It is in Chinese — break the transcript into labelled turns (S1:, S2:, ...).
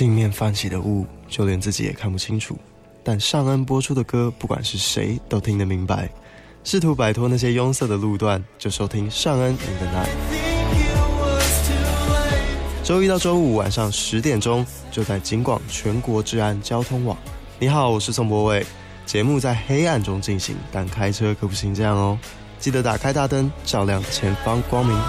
S1: 镜面泛起的雾，就连自己也看不清楚。但尚恩播出的歌，不管是谁都听得明白。试图摆脱那些拥塞的路段，就收听尚恩 in the night。周一到周五晚上10点钟，就在警广全国治安交通网。你好，我是宋博伟。节目在黑暗中进行，但开车可不行这样哦。记得打开大灯，照亮前方光明。